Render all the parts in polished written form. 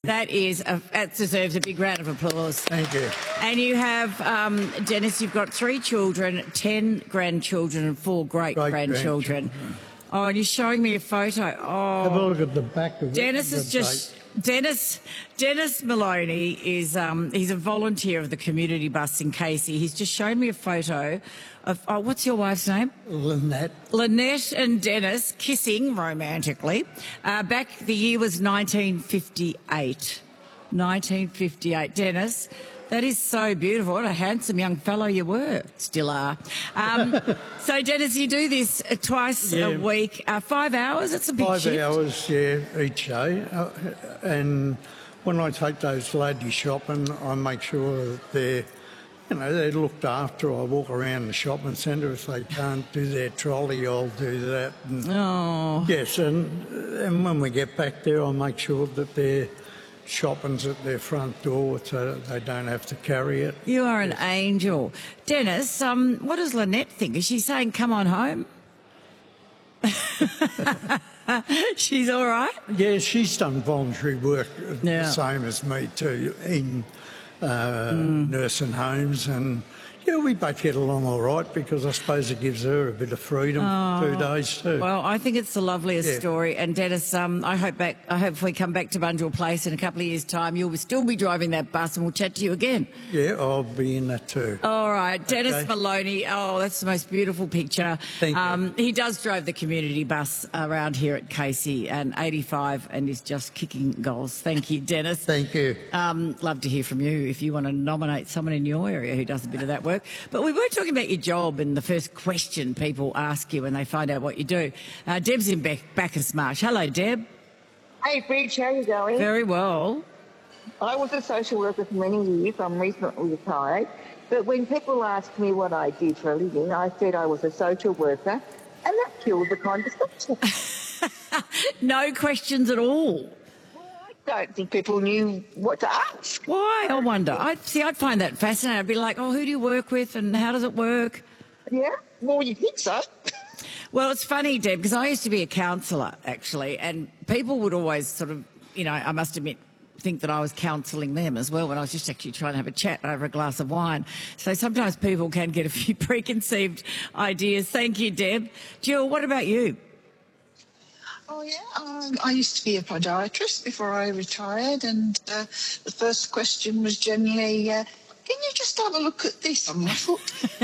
That deserves a big round of applause. Thank you. And you have, Dennis, you've got 3 children, 10 grandchildren and 4 great-grandchildren. Oh, and you're showing me a photo. Oh, have a look at the back of Dennis is just... Dennis Maloney is he's a volunteer of the community bus in Casey. He's just shown me a photo of, what's your wife's name? Lynette. Lynette and Dennis kissing romantically. The year was 1958. 1958. Dennis, that is so beautiful. What a handsome young fellow you were. Still are. So, Dennis, you do this twice a week. 5 hours? It's a big shift. 5 hours, each day. And when I take those ladies shopping, I make sure that they're looked after. I walk around the shopping centre. If they can't do their trolley, I'll do that. And, yes, and when we get back there, I'll make sure that their shopping's at their front door so they don't have to carry it. You are an angel. Dennis, what does Lynette think? Is she saying, come on home? She's all right? Yeah, she's done voluntary work the same as me too, in nursing homes, and we both get along all right because I suppose it gives her a bit of freedom for 2 days too. Well, I think it's the loveliest story. And Dennis, I hope if we come back to Bunjil Place in a couple of years' time, you'll still be driving that bus and we'll chat to you again. Yeah, I'll be in that too. All right, Dennis Maloney. Oh, that's the most beautiful picture. Thank you. He does drive the community bus around here at Casey, and 85, and is just kicking goals. Thank you, Dennis. Thank you. Love to hear from you if you want to nominate someone in your area who does a bit of that work. But we were talking about your job and the first question people ask you when they find out what you do. Deb's in Bacchus Marsh. Hello, Deb. Hey, Bridge, how are you going? Very well. I was a social worker for many years. I'm recently retired. But when people ask me what I did for a living, I said I was a social worker, and that killed the conversation. No questions at all. I don't think people knew what to ask. Why? I wonder. I'd find that fascinating. I'd be like, who do you work with and how does it work? Yeah, well, you think so. Well, it's funny, Deb, because I used to be a counsellor, actually, and people would always sort of, I must admit, think that I was counselling them as well when I was just actually trying to have a chat over a glass of wine. So sometimes people can get a few preconceived ideas. Thank you, Deb. Jill, what about you? Oh, yeah. I used to be a podiatrist before I retired, and the first question was generally, can you just have a look at this on my foot?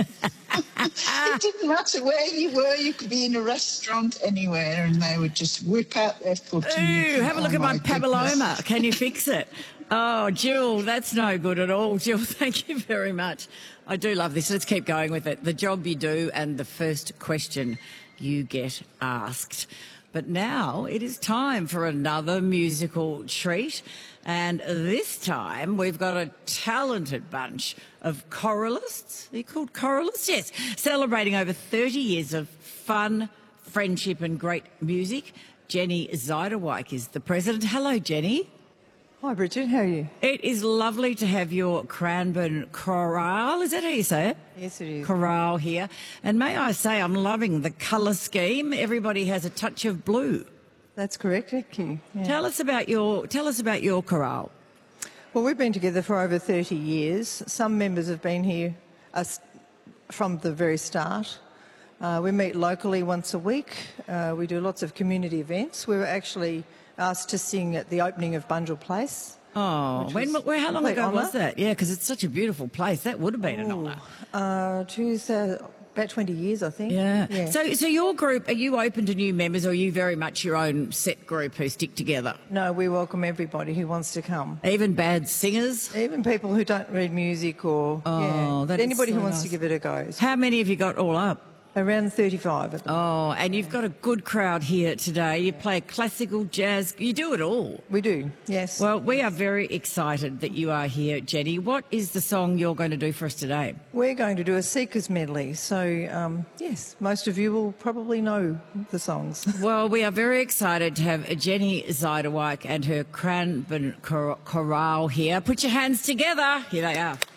It didn't matter where you were. You could be in a restaurant anywhere, and they would just whip out their foot. Ooh, have a look at my papilloma. Can you fix it? Oh, Jill, that's no good at all. Jill, thank you very much. I do love this. Let's keep going with it. The job you do and the first question you get asked. But now it is time for another musical treat. And this time we've got a talented bunch of choralists. Are you called choralists? Yes. Celebrating over 30 years of fun, friendship and great music. Jenny Zyderwyk is the president. Hello, Jenny. Hi, Bridget. How are you? It is lovely to have your Cranbourne Chorale. Is that how you say it? Yes, it is. Chorale here. And may I say, I'm loving the colour scheme. Everybody has a touch of blue. That's correct. Thank you. Yeah. Tell us about your chorale. Well, we've been together for over 30 years. Some members have been here from the very start. We meet locally once a week. We do lots of community events. We were actually asked to sing at the opening of Bunjil Place. Oh, how long ago was that? Yeah, because it's such a beautiful place. That would have been an honour. About 20 years, I think. Yeah. So your group, are you open to new members, or are you very much your own set group who stick together? No, we welcome everybody who wants to come. Even bad singers? Even people who don't read music or anybody who wants to give it a go. How many have you got all up? Around 35 at the moment. Oh, and you've got a good crowd here today. You play classical, jazz, you do it all. We do, yes. Well, we are very excited that you are here, Jenny. What is the song you're going to do for us today? We're going to do a Seekers medley. So, yes, most of you will probably know the songs. Well, we are very excited to have Jenny Zyderwyk and her Cranbourne Chorale here. Put your hands together. Here they are.